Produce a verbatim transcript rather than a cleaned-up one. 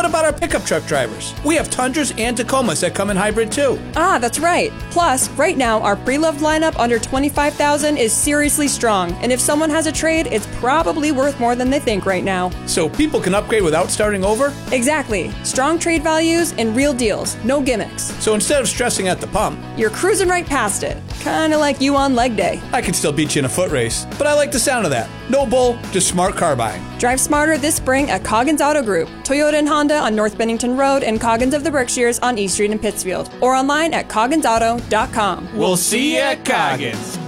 what about our pickup truck drivers? We have Tundras and Tacomas that come in hybrid too. Ah, that's right. Plus, right now, our pre-loved lineup under twenty-five thousand dollars is seriously strong. And if someone has a trade, it's probably worth more than they think right now. So people can upgrade without starting over? Exactly. Strong trade values and real deals. No gimmicks. So instead of stressing at the pump, you're cruising right past it. Kinda like you on leg day. I could still beat you in a foot race, but I like the sound of that. No bull, just smart car buying. Drive smarter this spring at Coggins Auto Group. Toyota and Honda on North Bennington Road and Coggins of the Berkshires on East Street in Pittsfield. Or online at coggins auto dot com. We'll see you at Coggins.